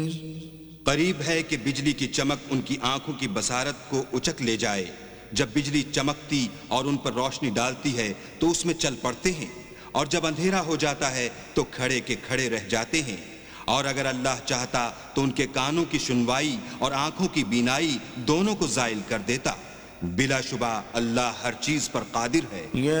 करीब है कि बिजली की चमक उनकी आंखों की बसारत को उचक ले जाए। जब बिजली चमकती और उन पर रोशनी डालती है तो उसमें चल पड़ते हैं, और जब अंधेरा हो जाता है तो खड़े के खड़े रह जाते हैं। और अगर अल्लाह चाहता तो उनके कानों की सुनवाई और आंखों की बीनाई दोनों को ज़ाइल कर देता। बिलाशुबा अल्लाह हर चीज पर कादिर है।